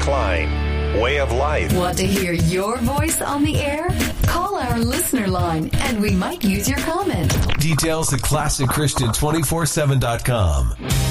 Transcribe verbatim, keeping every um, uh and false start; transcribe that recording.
Klein, Way of Life. Want to hear your voice on the air? Call our listener line and we might use your comment. Details at classic christian two forty-seven dot com.